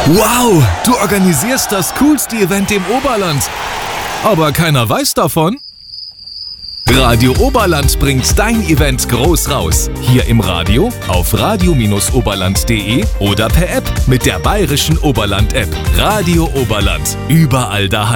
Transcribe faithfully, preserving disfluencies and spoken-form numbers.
Wow, du organisierst das coolste Event im Oberland. Aber keiner weiß davon? Radio Oberland bringt dein Event groß raus. Hier im Radio, auf radio oberland punkt de oder per App mit der Bayerischen Oberland-App. Radio Oberland, überall daheim.